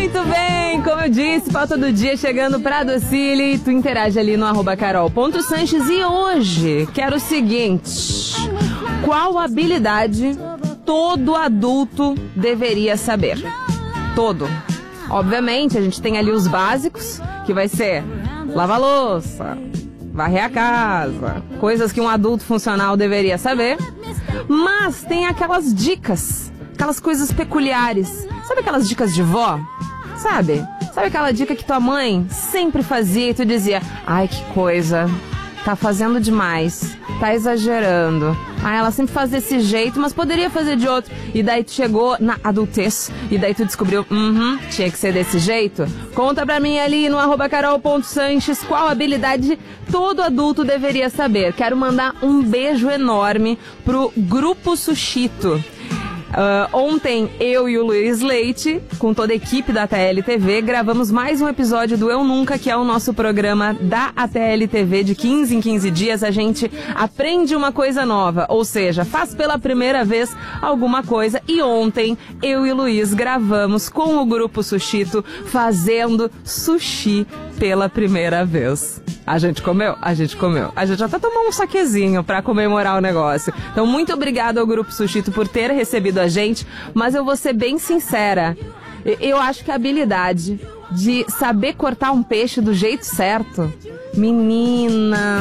Muito bem, como eu disse, pauta do dia chegando pra Docile. Tu interage ali no @carol.sanches. E hoje quero o seguinte: qual habilidade todo adulto deveria saber? Todo. Obviamente, a gente tem ali os básicos, que vai ser lavar louça, varrer a casa, coisas que um adulto funcional deveria saber. Mas tem aquelas dicas, aquelas coisas peculiares. Sabe aquelas dicas de vó? Sabe aquela dica que tua mãe sempre fazia e tu dizia: ai, que coisa, tá fazendo demais, tá exagerando. Ah, ela sempre faz desse jeito, mas poderia fazer de outro. E daí tu chegou na adultez e daí tu descobriu, tinha que ser desse jeito. Conta pra mim ali no @carol.sanches qual habilidade todo adulto deveria saber. Quero mandar um beijo enorme pro Grupo Sushito. Ontem, eu e o Luiz Leite, com toda a equipe da ATL TV, gravamos mais um episódio do Eu Nunca, que é o nosso programa da ATL TV. De 15 em 15 dias a gente aprende uma coisa nova, ou seja, faz pela primeira vez alguma coisa. E ontem, eu e o Luiz gravamos com o Grupo Sushito fazendo sushi pela primeira vez. A gente comeu? A gente comeu. A gente até tomou um saquezinho pra comemorar o negócio. Então, muito obrigado ao Grupo Sushito por ter recebido a gente, mas eu vou ser bem sincera. Eu acho que a habilidade de saber cortar um peixe do jeito certo, menina,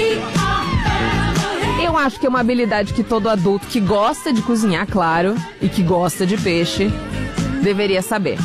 eu acho que é uma habilidade que todo adulto que gosta de cozinhar, claro, e que gosta de peixe, deveria saber.